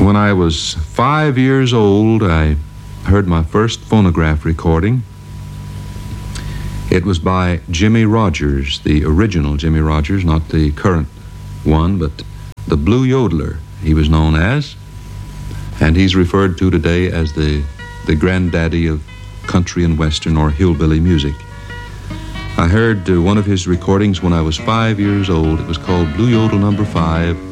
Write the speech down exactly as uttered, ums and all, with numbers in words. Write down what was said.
When I was five years old, I heard my first phonograph recording. It was by Jimmie Rodgers, the original Jimmie Rodgers, not the current one, but the Blue Yodeler, he was known as. And he's referred to today as the, the granddaddy of country and western or hillbilly music. I heard uh, one of his recordings when I was five years old. It was called Blue Yodel Number Five.